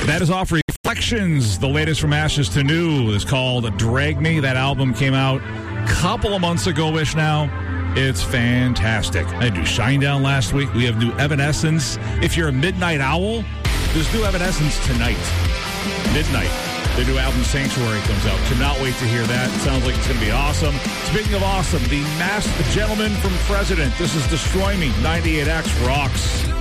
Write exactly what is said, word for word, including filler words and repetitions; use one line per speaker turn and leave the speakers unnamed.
That is off Reflections. The latest from Ashes to New is called Drag Me. That album came out a couple of months ago-ish now. It's fantastic. I do Shinedown last week. We have new Evanescence. If you're a midnight owl, there's new Evanescence tonight. Midnight. The new album Sanctuary comes out. Cannot wait to hear that. It sounds like it's going to be awesome. Speaking of awesome, the masked gentleman from President. This is Destroy Me. ninety-eight X rocks.